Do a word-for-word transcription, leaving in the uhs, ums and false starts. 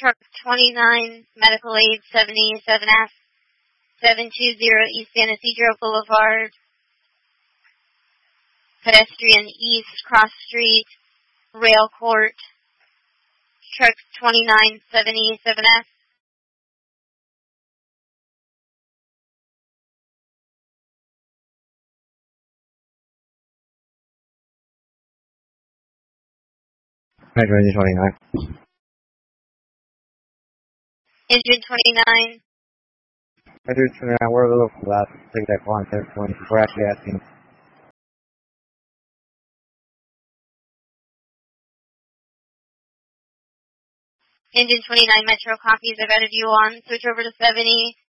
Truck twenty-nine, medical aid seventy-seven F, seven two zero East San Ysidro Boulevard, pedestrian east, cross street, rail court. Truck twenty-nine seventy-seven F. Metro Engine twenty-nine. Engine twenty-nine. Metro twenty-nine, we're a little last. Take that one, seven twenty. We're actually asking. Engine twenty-nine Metro copies. I've added you on. Switch over to seventy.